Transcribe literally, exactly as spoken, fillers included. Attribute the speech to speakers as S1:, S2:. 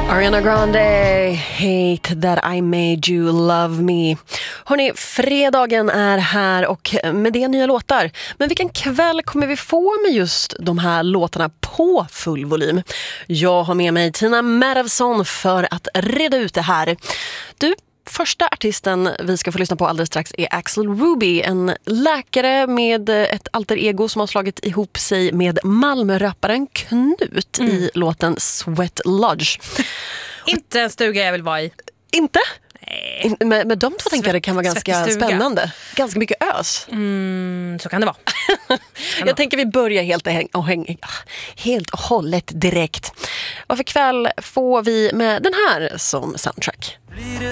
S1: Ariana Grande, Hate That I Made You Love Me. Hörrni, fredagen är här och med det nya låtar. Men vilken kväll kommer vi få med just de här låtarna på full volym? Jag har med mig Tina Mervson för att reda ut det här. Du, första artisten vi ska få lyssna på alldeles strax är Axel Ruby, en läkare med ett alter ego som har slagit ihop sig med Malmö-rapparen Knut mm. i låten Sweat Lodge.
S2: Inte en stuga jag vill vara i.
S1: Inte?
S2: Nej.
S1: Men, men de två tänker det kan vara ganska spännande. Ganska mycket ös.
S2: Mm, så kan det vara.
S1: Jag vara. tänker vi börjar helt och, häng, och häng, helt och hållet direkt. Och för kväll får vi med den här som soundtrack.